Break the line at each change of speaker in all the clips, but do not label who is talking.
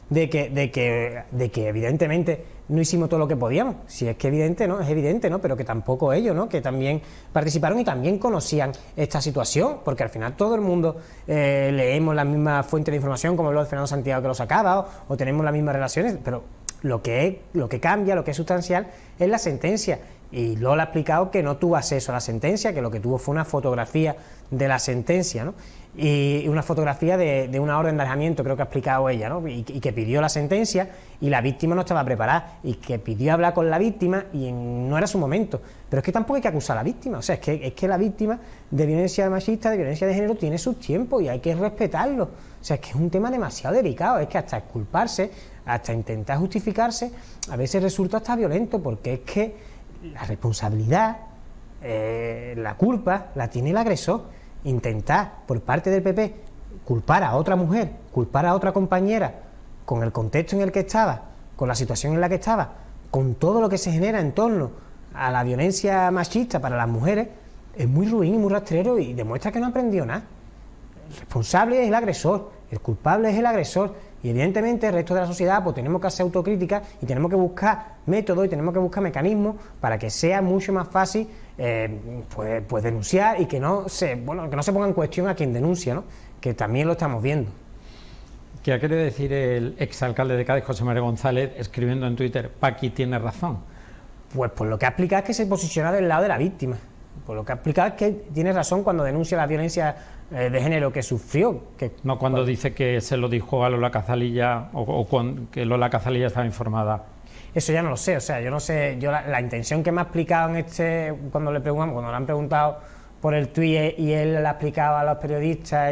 de que evidentemente no hicimos todo lo que podíamos. Si es que evidente, ¿no? Es evidente, ¿no? Pero que tampoco ellos, ¿no? Que también participaron y también conocían esta situación, porque al final todo el mundo leemos las mismas fuentes de información, como lo de Fernando Santiago que lo sacaba, o tenemos las mismas relaciones, pero lo que cambia, lo que es sustancial, es la sentencia. Y Lola ha explicado que no tuvo acceso a la sentencia, que lo que tuvo fue una fotografía de la sentencia, ¿no? Y una fotografía de una orden de alejamiento, creo que ha explicado ella, ¿no? Y que pidió la sentencia y la víctima no estaba preparada, y que pidió hablar con la víctima y no era su momento. Pero es que tampoco hay que acusar a la víctima, o sea, es que la víctima de violencia machista, de violencia de género, tiene sus tiempos y hay que respetarlo. O sea, es que es un tema demasiado delicado, es que hasta exculparse, hasta intentar justificarse, a veces resulta hasta violento, porque es que la responsabilidad, la culpa, la tiene el agresor. Intentar, por parte del PP, culpar a otra mujer, culpar a otra compañera, con el contexto en el que estaba, con la situación en la que estaba, con todo lo que se genera en torno a la violencia machista para las mujeres, es muy ruin y muy rastrero y demuestra que no ha aprendido nada. El responsable es el agresor, el culpable es el agresor, y evidentemente el resto de la sociedad pues tenemos que hacer autocrítica y tenemos que buscar métodos y tenemos que buscar mecanismos para que sea mucho más fácil pues denunciar y que no se ponga en cuestión a quien denuncia, ¿no? Que también lo estamos viendo.
¿Qué ha querido decir el exalcalde de Cádiz, José María González, escribiendo en Twitter: Paqui tiene razón?
Pues por lo que ha explicado es que se posiciona del lado de la víctima. Por lo que ha explicado es que tiene razón cuando denuncia la violencia de género que sufrió.
No cuando dice que se lo dijo a Lola Cazalilla que Lola Cazalilla estaba informada.
Eso ya no lo sé, o sea, yo no sé, la intención que me ha explicado cuando le han preguntado por el tuit y él le ha explicado a los periodistas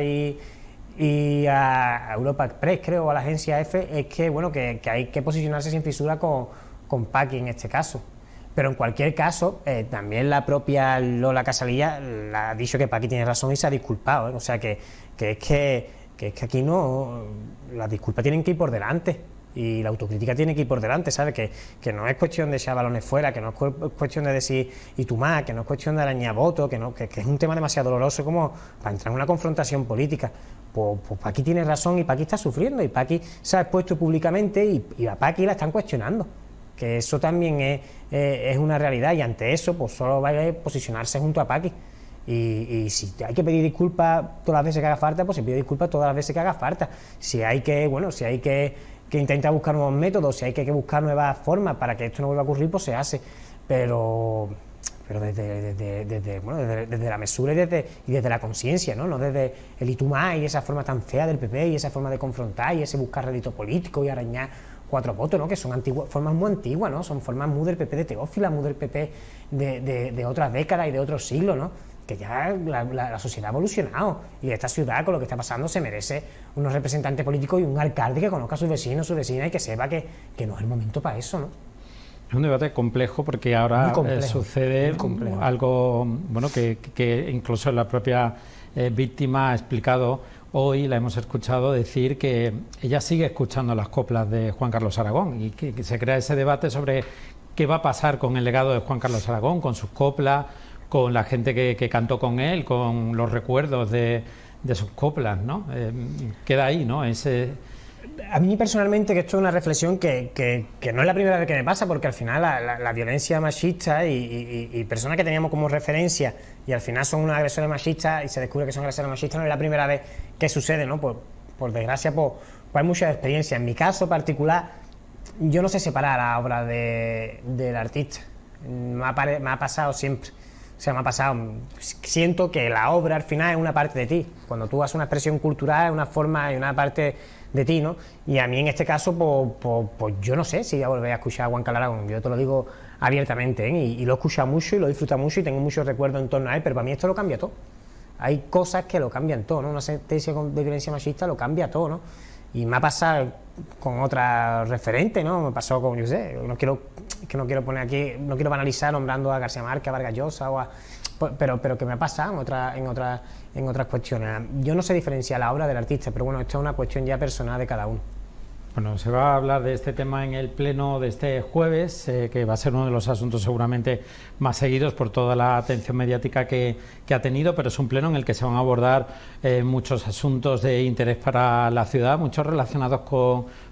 y a Europa Express, creo, o a la agencia EFE, es que bueno, que hay que posicionarse sin fisura con Paqui en este caso. Pero en cualquier caso, también la propia Lola Cazalilla ha dicho que Paqui tiene razón y se ha disculpado, ¿eh? O sea, que es que aquí no, las disculpas tienen que ir por delante y la autocrítica tiene que ir por delante, ¿sabes? Que no es cuestión de echar balones fuera, que no es cuestión de decir y tú más, que no es cuestión de arañar votos, que es un tema demasiado doloroso como para entrar en una confrontación política. Pues Paqui tiene razón y Paqui está sufriendo y Paqui se ha expuesto públicamente y a Paqui la están cuestionando. Que eso también es una realidad y ante eso pues solo va a posicionarse junto a Paqui y si hay que pedir disculpas todas las veces que haga falta, pues se pide disculpas todas las veces que haga falta. Si hay que intentar buscar nuevos métodos, si hay que buscar nuevas formas para que esto no vuelva a ocurrir, pues se hace, pero desde la mesura y desde la conciencia, ¿no? No desde el y tú más y esa forma tan fea del PP y esa forma de confrontar y ese buscar rédito político y arañar cuatro votos, ¿no? Que son formas muy antiguas, ¿no? Son formas muy del PP de Teófila, muy del PP de otras décadas y de otros siglos, ¿no? Que ya la sociedad ha evolucionado y esta ciudad con lo que está pasando se merece unos representantes políticos y un alcalde que conozca a sus vecinos, sus vecinas y que sepa que no es el momento para eso, ¿no?
Es un debate complejo porque ahora sucede algo bueno que incluso la propia víctima ha explicado. Hoy la hemos escuchado decir que ella sigue escuchando las coplas de Juan Carlos Aragón y que se crea ese debate sobre qué va a pasar con el legado de Juan Carlos Aragón, con sus coplas, con la gente que cantó con él, con los recuerdos de sus coplas, ¿no? Queda ahí, ¿no?
A mí personalmente, que esto es una reflexión que no es la primera vez que me pasa, porque al final la violencia machista y personas que teníamos como referencia y al final son unos agresores machistas y se descubre que son agresores machistas, no es la primera vez que sucede, ¿no? Por desgracia, pues hay mucha experiencia. En mi caso particular, yo no sé separar la obra del artista. Me ha pasado siempre. O sea, me ha pasado. Siento que la obra al final es una parte de ti. Cuando tú haces una expresión cultural, es una forma y una parte de ti, ¿no? Y a mí en este caso, pues yo no sé si voy a volver a escuchar a Juan Carlos Aragón. Yo te lo digo abiertamente, ¿eh? Y lo he escuchado mucho y lo he disfrutado mucho y tengo muchos recuerdos en torno a él, pero para mí esto lo cambia todo. Hay cosas que lo cambian todo, ¿no? Una sentencia de violencia machista lo cambia todo, ¿no? Y me ha pasado con otras referentes, ¿no? Me pasó con, yo sé, no quiero poner aquí, no quiero banalizar nombrando a García Márquez, a Vargas Llosa pero que me ha pasado en otras cuestiones. Yo no sé diferenciar la obra del artista, pero bueno, esto es una cuestión ya personal de cada uno.
Bueno, se va a hablar de este tema en el pleno de este jueves, que va a ser uno de los asuntos seguramente más seguidos por toda la atención mediática que ha tenido, pero es un pleno en el que se van a abordar muchos asuntos de interés para la ciudad, muchos relacionados